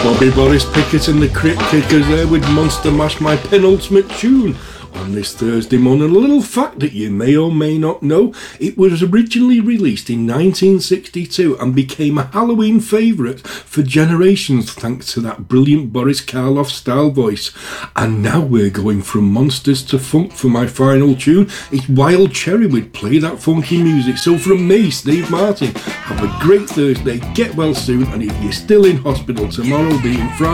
Bobby Boris Pickett and the Crypt Kickers there with Monster Mash, my penultimate tune on this Thursday morning. A little fact that you may or may not know: it was originally released in 1962 and became a Halloween favourite for generations thanks to that brilliant Boris Karloff style voice. And now we're going from monsters to funk for my final tune. It's Wild Cherry with Play That Funky Music. So from me, Steve Martin, have a great Thursday, get well soon, and if you're still in hospital tomorrow being Friday,